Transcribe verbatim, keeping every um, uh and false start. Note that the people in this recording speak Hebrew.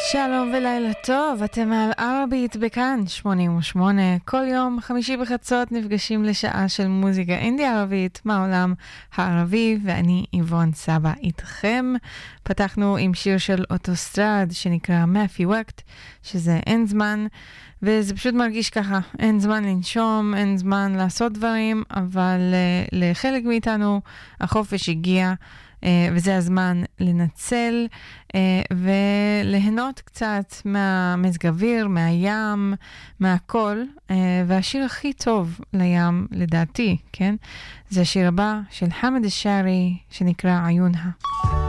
שלום ולילה טוב, אתם על ערבית בכאן שמונים ושמונה. כל יום חמישי בחצות נפגשים לשעה של מוזיקה אינדי ערבית מהעולם הערבי, ואני איבון סבא איתכם. פתחנו עם שיר של אוטוסטרד שנקרא מאפי וקט, שזה אין זמן, וזה פשוט מרגיש ככה, אין זמן לנשום, אין זמן לעשות דברים, אבל uh, לחלק מאיתנו החופש הגיע, Uh, וזה הזמן לנצל uh, וליהנות קצת מהמזג אוויר, מהים, מהכל. Uh, והשיר הכי טוב לים לדעתי, כן? זה השיר הבא של חמד אל-שערי שנקרא עיונהה.